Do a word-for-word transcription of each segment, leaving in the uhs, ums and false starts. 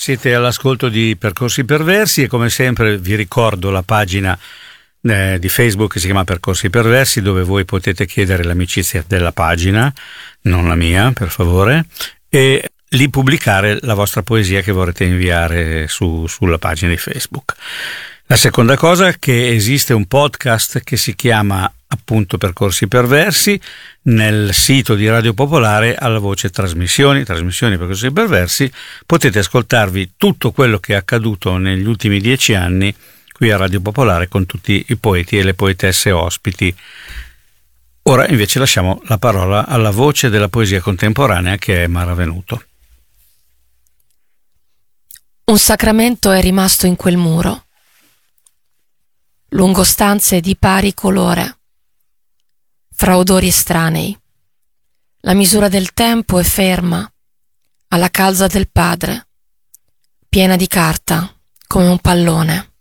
Siete all'ascolto di Percorsi Perversi e come sempre vi ricordo la pagina eh, di Facebook che si chiama Percorsi Perversi, dove voi potete chiedere l'amicizia della pagina, non la mia, per favore, e lì pubblicare la vostra poesia che vorrete inviare su, sulla pagina di Facebook. La seconda cosa è che esiste un podcast che si chiama appunto Percorsi Perversi nel sito di Radio Popolare alla voce trasmissioni, trasmissioni Percorsi Perversi. Potete ascoltarvi tutto quello che è accaduto negli ultimi dieci anni qui a Radio Popolare con tutti i poeti e le poetesse ospiti. Ora invece lasciamo la parola alla voce della poesia contemporanea che è Mara Venuto. Un sacramento è rimasto in quel muro, lungo stanze di pari colore, fra odori estranei. La misura del tempo è ferma, alla calza del padre, piena di carta, come un pallone.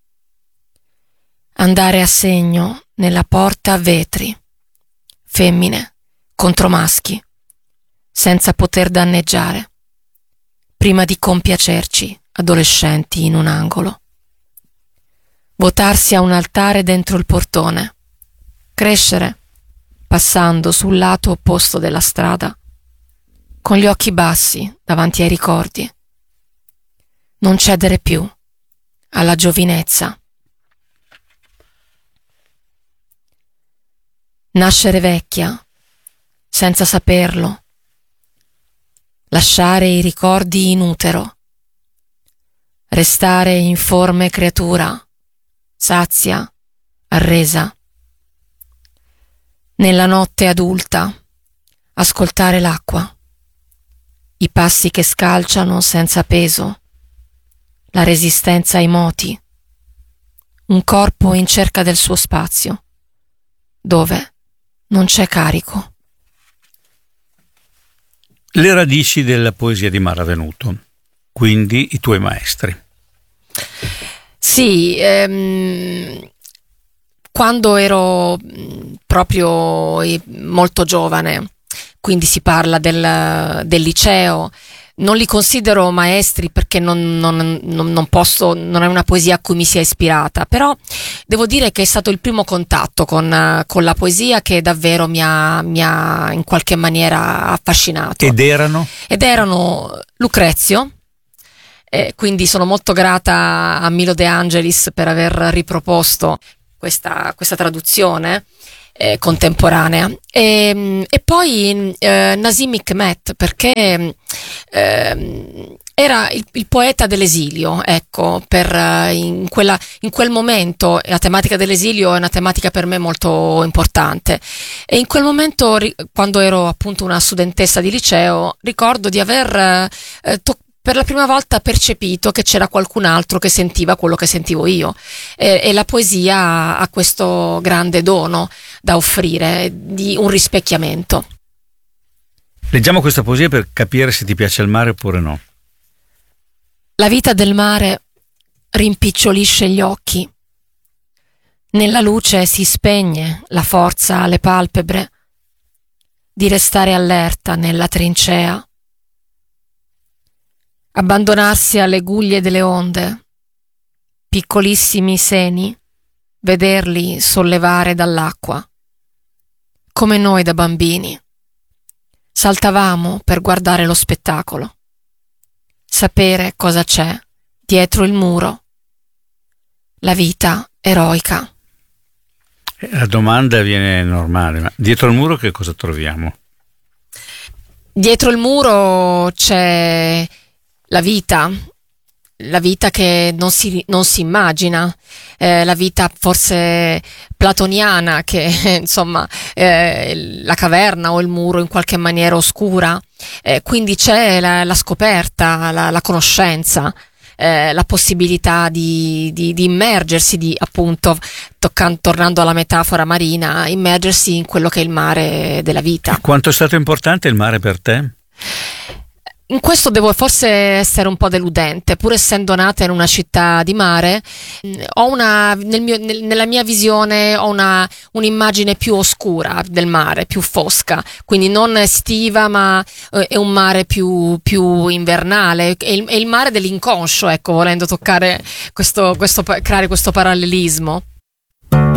Andare a segno nella porta a vetri, femmine contro maschi, senza poter danneggiare, prima di compiacerci, adolescenti in un angolo. Votarsi a un altare dentro il portone, crescere, passando sul lato opposto della strada, con gli occhi bassi davanti ai ricordi. Non cedere più alla giovinezza. Nascere vecchia, senza saperlo. Lasciare i ricordi in utero. Restare informe creatura, sazia, arresa. Nella notte adulta, ascoltare l'acqua, i passi che scalciano senza peso, la resistenza ai moti, un corpo in cerca del suo spazio, dove non c'è carico. Le radici della poesia di Mara Venuto, quindi i tuoi maestri. Sì, ehm, quando ero proprio molto giovane, quindi si parla del, del liceo, non li considero maestri perché non, non, non, non posso, non è una poesia a cui mi sia ispirata, però devo dire che è stato il primo contatto con, con la poesia che davvero mi ha, mi ha in qualche maniera affascinato. Ed erano? Ed erano Lucrezio. Eh, quindi sono molto grata a Milo De Angelis per aver riproposto questa, questa traduzione eh, contemporanea e, e poi eh, Nazim Hikmet perché eh, era il, il poeta dell'esilio, ecco, per in, quella, in quel momento la tematica dell'esilio è una tematica per me molto importante e in quel momento, quando ero appunto una studentessa di liceo, ricordo di aver eh, toccato per la prima volta percepito che c'era qualcun altro che sentiva quello che sentivo io e, e la poesia ha questo grande dono da offrire di un rispecchiamento. Leggiamo questa poesia per capire se ti piace il mare oppure no. La vita del mare rimpicciolisce gli occhi. Nella luce si spegne la forza alle palpebre di restare allerta nella trincea. Abbandonarsi alle guglie delle onde, piccolissimi seni, vederli sollevare dall'acqua. Come noi da bambini. Saltavamo per guardare lo spettacolo. Sapere cosa c'è dietro il muro. La vita eroica. La domanda viene normale, ma dietro il muro che cosa troviamo? Dietro il muro c'è la vita, la vita che non si, non si immagina, eh, la vita forse platoniana che insomma eh, la caverna o il muro in qualche maniera oscura, eh, quindi c'è la, la scoperta, la, la conoscenza, eh, la possibilità di, di, di immergersi, di appunto, toccando, tornando alla metafora marina, immergersi in quello che è il mare della vita. Quanto è stato importante il mare per te? In questo devo forse essere un po' deludente, pur essendo nata in una città di mare, ho una, nel mio, nel, nella mia visione ho una, un'immagine più oscura del mare, più fosca, quindi non estiva, ma eh, è un mare più, più invernale, è il, è il mare dell'inconscio, ecco, volendo toccare questo, questo, creare questo parallelismo.